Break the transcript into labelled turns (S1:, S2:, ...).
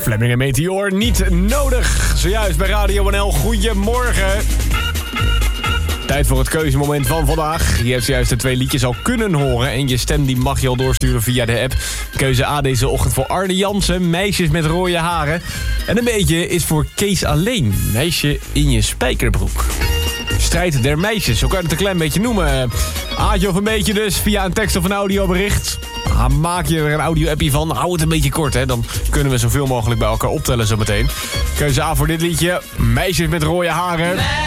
S1: Fleming en Meteor, niet nodig. Zojuist bij Radio NL, goedemorgen. Tijd voor het keuzemoment van vandaag. Je hebt zojuist de 2 liedjes al kunnen horen en je stem die mag je al doorsturen via de app. Keuze A deze ochtend voor Arne Jansen, Meisjes met rode haren. En een beetje is voor Kees Alleen, Meisje in je spijkerbroek. Strijd der meisjes, zo kan je het een klein beetje noemen. Aatje of een beetje dus, via een tekst of een audiobericht. Maak je er een audio-appie van, hou het een beetje kort, hè. Dan kunnen we zoveel mogelijk bij elkaar optellen zometeen. Keuze A voor dit liedje, Meisjes met rode haren.